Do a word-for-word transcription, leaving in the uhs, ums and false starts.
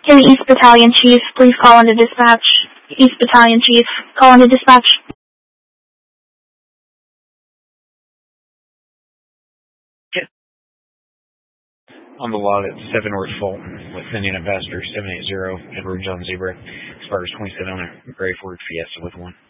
Hey, East Battalion Chief, please call into dispatch. East Battalion Chief, call into dispatch. On the lot at seven North Fulton with Indian Ambassador seven eight zero, Edward John Zebra, expires twenty-seven on a Gray Ford Fiesta with one.